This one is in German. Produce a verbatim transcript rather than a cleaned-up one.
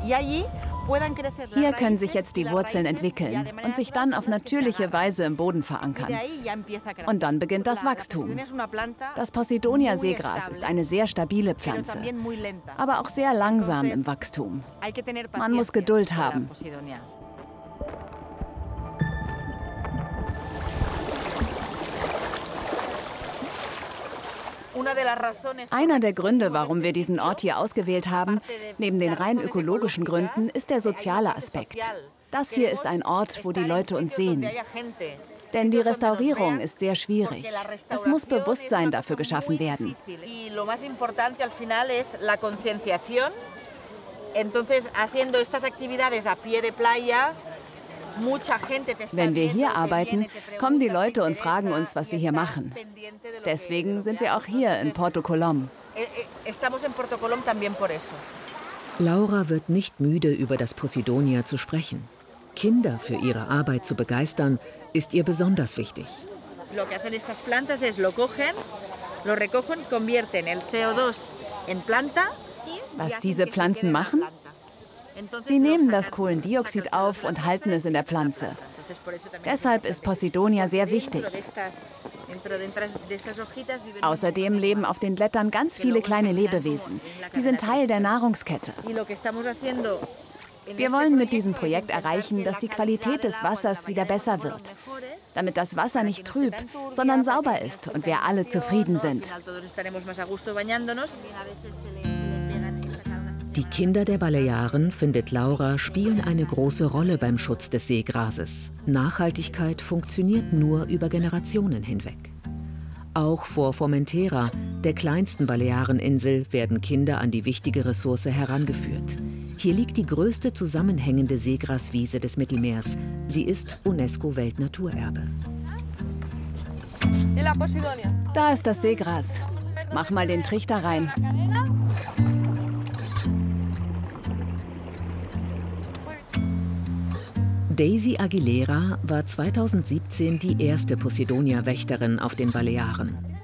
Hier können sich jetzt die Wurzeln entwickeln und sich dann auf natürliche Weise im Boden verankern. Und dann beginnt das Wachstum. Das Posidonia-Seegras ist eine sehr stabile Pflanze, aber auch sehr langsam im Wachstum. Man muss Geduld haben. Einer der Gründe, warum wir diesen Ort hier ausgewählt haben, neben den rein ökologischen Gründen, ist der soziale Aspekt. Das hier ist ein Ort, wo die Leute uns sehen. Denn die Restaurierung ist sehr schwierig. Es muss Bewusstsein dafür geschaffen werden. Wenn wir hier arbeiten, kommen die Leute und fragen uns, was wir hier machen. Deswegen sind wir auch hier in Porto Colom. Laura wird nicht müde, über das Posidonia zu sprechen. Kinder für ihre Arbeit zu begeistern, ist ihr besonders wichtig. Was diese Pflanzen machen? Sie nehmen das Kohlendioxid auf und halten es in der Pflanze. Deshalb ist Posidonia sehr wichtig. Außerdem leben auf den Blättern ganz viele kleine Lebewesen. Die sind Teil der Nahrungskette. Wir wollen mit diesem Projekt erreichen, dass die Qualität des Wassers wieder besser wird. Damit das Wasser nicht trüb, sondern sauber ist und wir alle zufrieden sind. Die Kinder der Balearen, findet Laura, spielen eine große Rolle beim Schutz des Seegrases. Nachhaltigkeit funktioniert nur über Generationen hinweg. Auch vor Formentera, der kleinsten Baleareninsel, werden Kinder an die wichtige Ressource herangeführt. Hier liegt die größte zusammenhängende Seegraswiese des Mittelmeers. Sie ist UNESCO-Weltnaturerbe. Da ist das Seegras. Mach mal den Trichter rein. Daisy Aguilera war zweitausendsiebzehn die erste Posidonia-Wächterin auf den Balearen.